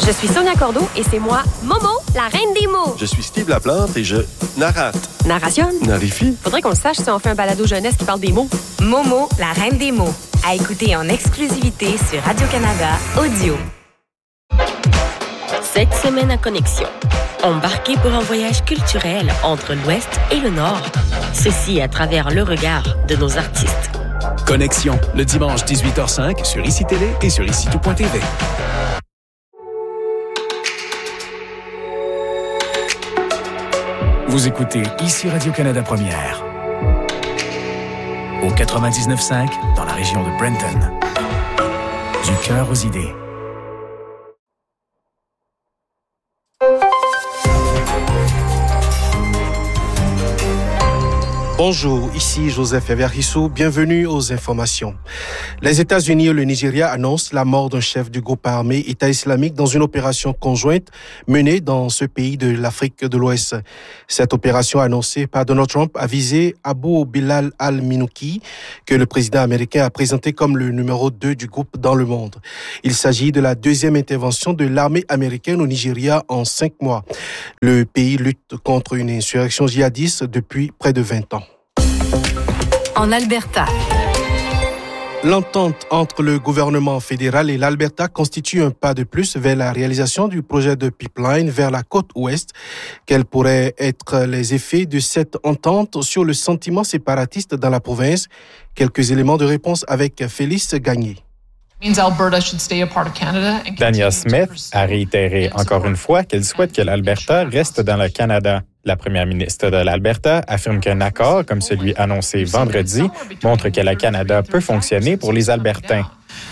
Je suis Sonia Cordeau et c'est moi, Momo, la reine des mots. Je suis Steve Laplante et je narrate. Narration. Narifie. Faudrait qu'on le sache si on fait un balado jeunesse qui parle des mots. Momo, la reine des mots. À écouter en exclusivité sur Radio-Canada Audio. Cette semaine à Connexion, embarquez pour un voyage culturel entre l'Ouest et le Nord. Ceci à travers le regard de nos artistes. Connexion, le dimanche 18h05 sur ICI Télé et sur ICITout.tv. Vous écoutez ici Radio-Canada Première. Au 99.5 dans la région de Brenton. Du cœur aux idées. Bonjour, ici Joseph Everissou, bienvenue aux informations. Les États-Unis et le Nigeria annoncent la mort d'un chef du groupe armé État islamique dans une opération conjointe menée dans ce pays de l'Afrique de l'Ouest. Cette opération annoncée par Donald Trump a visé Abu Bilal al-Minouki, que le président américain a présenté comme le numéro 2 du groupe dans le monde. Il s'agit de la deuxième intervention de l'armée américaine au Nigeria en 5 mois. Le pays lutte contre une insurrection djihadiste depuis près de 20 ans. En Alberta. L'entente entre le gouvernement fédéral et l'Alberta constitue un pas de plus vers la réalisation du projet de pipeline vers la côte ouest. Quels pourraient être les effets de cette entente sur le sentiment séparatiste dans la province? Quelques éléments de réponse avec Félix Gagné. Danielle Smith a réitéré encore une fois qu'elle souhaite que l'Alberta reste dans le Canada. La première ministre de l'Alberta affirme qu'un accord comme celui annoncé vendredi montre que le Canada peut fonctionner pour les Albertains.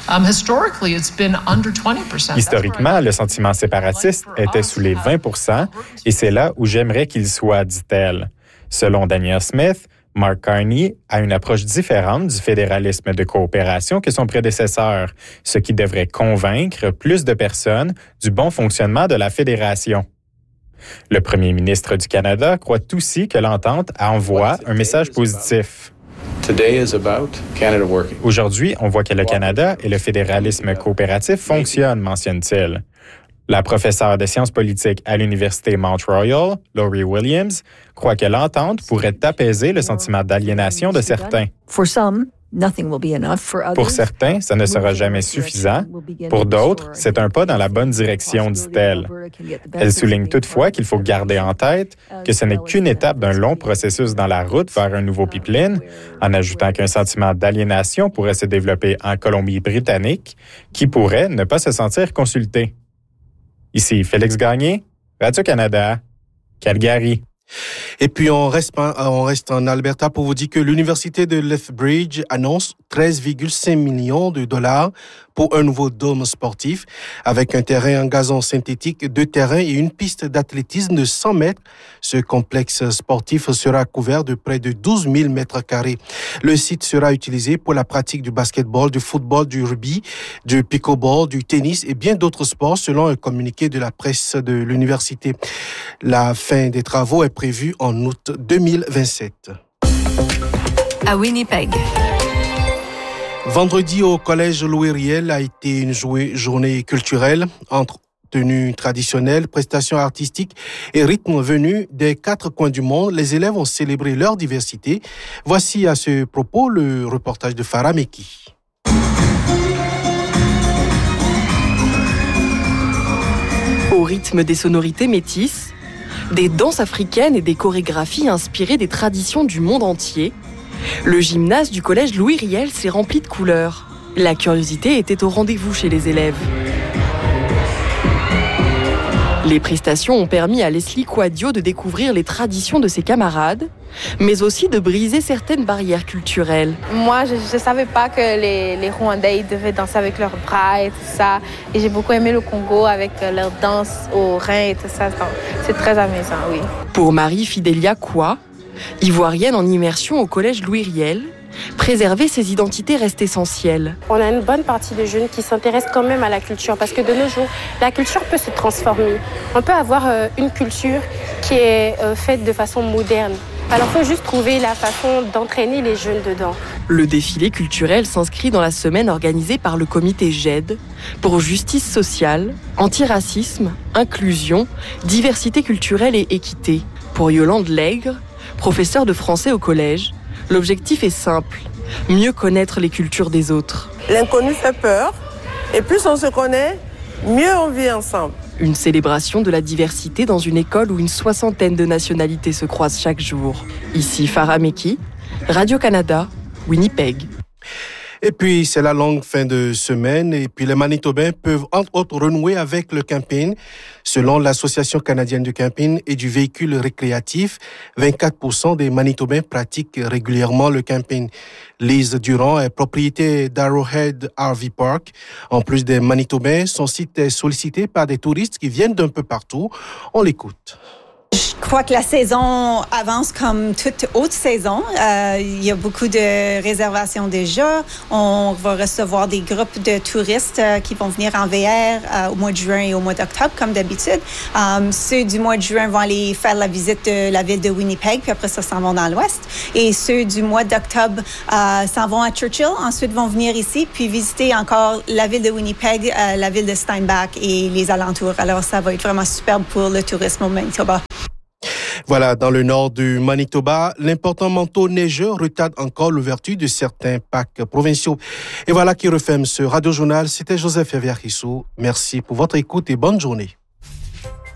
Historiquement, le sentiment séparatiste était sous les 20 % et c'est là où j'aimerais qu'il soit, dit-elle. Selon Danielle Smith, Mark Carney a une approche différente du fédéralisme de coopération que son prédécesseur, ce qui devrait convaincre plus de personnes du bon fonctionnement de la fédération. Le premier ministre du Canada croit aussi que l'entente envoie un message positif. Aujourd'hui, on voit que le Canada et le fédéralisme coopératif fonctionnent, mentionne-t-il. La professeure de sciences politiques à l'Université Mount Royal, Laurie Williams, croit que l'entente pourrait apaiser le sentiment d'aliénation de certains. Pour certains, ça ne sera jamais suffisant. Pour d'autres, c'est un pas dans la bonne direction, dit-elle. Elle souligne toutefois qu'il faut garder en tête que ce n'est qu'une étape d'un long processus dans la route vers un nouveau pipeline, en ajoutant qu'un sentiment d'aliénation pourrait se développer en Colombie-Britannique, qui pourrait ne pas se sentir consulté. Ici Félix Gagné, Radio-Canada, Calgary. Et puis, on reste en Alberta pour vous dire que l'Université de Lethbridge annonce 13,5 millions de dollars pour un nouveau dôme sportif avec un terrain en gazon synthétique, 2 terrains et une piste d'athlétisme de 100 mètres. Ce complexe sportif sera couvert de près de 12 000 mètres carrés. Le site sera utilisé pour la pratique du basketball, du football, du rugby, du pickleball, du tennis et bien d'autres sports selon un communiqué de la presse de l'université. La fin des travaux est prévue en août 2027. À Winnipeg. Vendredi, au Collège Louis Riel a été une journée culturelle entre tenues traditionnelles, prestations artistiques et rythmes venus des 4 coins du monde. Les élèves ont célébré leur diversité. Voici à ce propos le reportage de Farah Meki. Au rythme des sonorités métisses, des danses africaines et des chorégraphies inspirées des traditions du monde entier, le gymnase du collège Louis Riel s'est rempli de couleurs. La curiosité était au rendez-vous chez les élèves. Les prestations ont permis à Leslie Quadio de découvrir les traditions de ses camarades, mais aussi de briser certaines barrières culturelles. Moi, je ne savais pas que les Rwandais devaient danser avec leurs bras et tout ça. Et j'ai beaucoup aimé le Congo avec leur danse aux reins et tout ça. C'est très amusant, oui. Pour Marie Fidélia Kwa, ivoirienne en immersion au collège Louis Riel, préserver ses identités reste essentiel. On a une bonne partie de jeunes qui s'intéressent quand même à la culture parce que de nos jours, la culture peut se transformer. On peut avoir une culture qui est faite de façon moderne, Alors, il faut juste trouver la façon d'entraîner les jeunes dedans. Le défilé culturel s'inscrit dans la semaine organisée par le comité GED pour justice sociale, antiracisme, inclusion, diversité culturelle et équité. Pour Yolande Lègre, professeure de français au collège, l'objectif est simple, mieux connaître les cultures des autres. L'inconnu fait peur, et plus on se connaît, mieux on vit ensemble. Une célébration de la diversité dans une école où une 60aine de nationalités se croisent chaque jour. Ici Farah Meki, Radio-Canada, Winnipeg. Et puis, c'est la longue fin de semaine. Et puis, les Manitobains peuvent, entre autres, renouer avec le camping. Selon l'Association canadienne du camping et du véhicule récréatif, 24% des Manitobains pratiquent régulièrement le camping. Lise Durand est propriétaire d'Arrowhead RV Park. En plus des Manitobains, son site est sollicité par des touristes qui viennent d'un peu partout. On l'écoute. Je crois que la saison avance comme toute autre saison. Il y a beaucoup de réservations déjà. On va recevoir des groupes de touristes qui vont venir en VR au mois de juin et au mois d'octobre, comme d'habitude. Ceux du mois de juin vont aller faire la visite de la ville de Winnipeg, puis après ça, s'en vont dans l'ouest. Et ceux du mois d'octobre s'en vont à Churchill. Ensuite, vont venir ici, puis visiter encore la ville de Winnipeg, la ville de Steinbach et les alentours. Alors, ça va être vraiment superbe pour le tourisme au Manitoba. Voilà, dans le nord du Manitoba, l'important manteau neigeux retarde encore l'ouverture de certains parcs provinciaux. Et voilà qui referme ce radio-journal. C'était Joseph Eviarissou. Merci pour votre écoute et bonne journée.